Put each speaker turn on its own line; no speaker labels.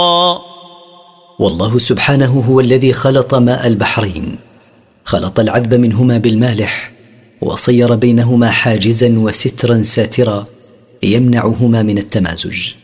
والله سبحانه هو الذي خلط ماء البحرين، خلط العذب منهما بالمالح، وصير بينهما حاجزا وسترا ساترا يمنعهما من التمازج.